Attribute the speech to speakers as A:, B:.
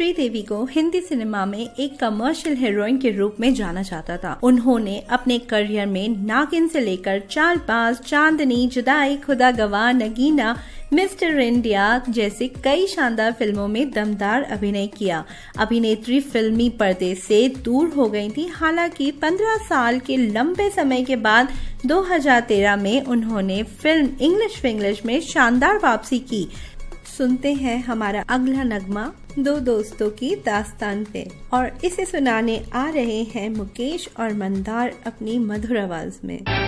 A: श्रीदेवी को हिंदी सिनेमा में एक कमर्शियल हीरोइन के रूप में जाना जाता था। उन्होंने अपने करियर में नागिन से लेकर चालबाज, चांदनी, जुदाई, खुदा गवाह, नगीना, मिस्टर इंडिया जैसे कई शानदार फिल्मों में दमदार अभिनय किया। अभिनेत्री फिल्मी पर्दे से दूर हो गई थी। हालांकि 15 साल के लंबे समय के बाद 2013 में उन्होंने फिल्म इंग्लिश में शानदार वापसी की। सुनते हैं हमारा अगला नगमा दो दोस्तों की दास्तान पे, और इसे सुनाने आ रहे हैं मुकेश और मंदार अपनी मधुर आवाज में।